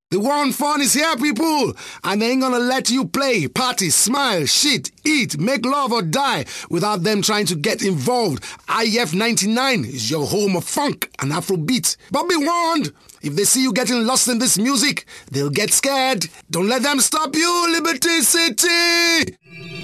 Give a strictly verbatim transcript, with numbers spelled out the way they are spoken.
The war on fun is here, people, and they ain't gonna let you play, party, smile, shit, eat, make love or die without them trying to get involved. I F ninety-nine is your home of funk and Afrobeat. But be warned, if they see you getting lost in this music, they'll get scared. Don't let them stop you, Liberty City!